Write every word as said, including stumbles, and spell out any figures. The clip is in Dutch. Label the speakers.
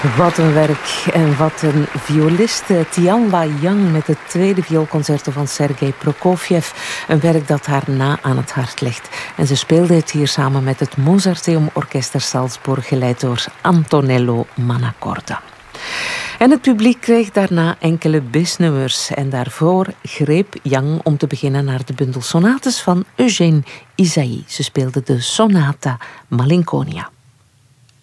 Speaker 1: Wat een werk en wat een violiste. Tianwa Yang met het tweede vioolconcerto van Sergei Prokofjev. Een werk dat haar na aan het hart ligt. En ze speelde het hier samen met het Mozarteum Orchester Salzburg, geleid door Antonello Mannacorda. En het publiek kreeg daarna enkele bisnummers. En daarvoor greep Yang om te beginnen naar de bundel sonates van Eugène Ysaÿe. Ze speelde de Sonata Malinconia.